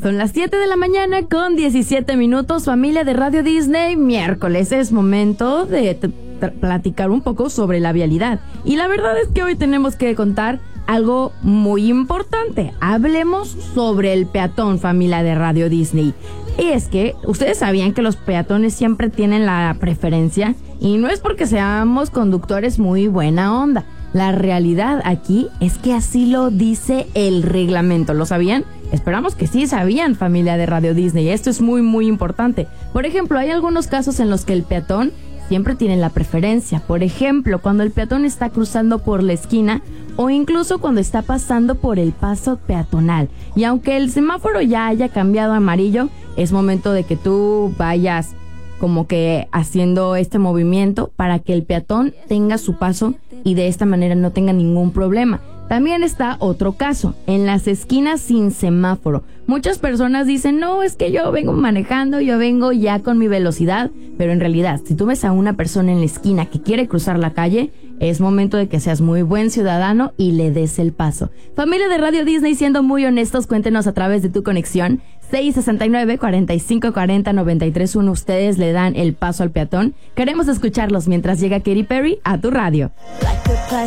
Son las 7 de la mañana con 17 minutos, familia de Radio Disney. Miércoles es momento de platicar un poco sobre la vialidad. Y la verdad es que hoy tenemos que contar algo muy importante. Hablemos sobre el peatón, familia de Radio Disney. Y es que ustedes sabían que los peatones siempre tienen la preferencia, y no es porque seamos conductores muy buena onda. La realidad aquí es que así lo dice el reglamento. ¿Lo sabían? Esperamos que sí sabían, familia de Radio Disney. Esto es muy, muy importante. Por ejemplo, hay algunos casos en los que el peatón siempre tiene la preferencia. Por ejemplo, cuando el peatón está cruzando por la esquina o incluso cuando está pasando por el paso peatonal. Y aunque el semáforo ya haya cambiado a amarillo, es momento de que tú vayas como que haciendo este movimiento para que el peatón tenga su paso y de esta manera no tenga ningún problema. También está otro caso, en las esquinas sin semáforo. Muchas personas dicen, no, es que yo vengo manejando, yo vengo ya con mi velocidad, pero en realidad, si tú ves a una persona en la esquina que quiere cruzar la calle, es momento de que seas muy buen ciudadano y le des el paso. Familia de Radio Disney, siendo muy honestos, cuéntenos a través de tu conexión 669-4540-931. Ustedes le dan el paso al peatón. Queremos escucharlos mientras llega Katy Perry a tu radio.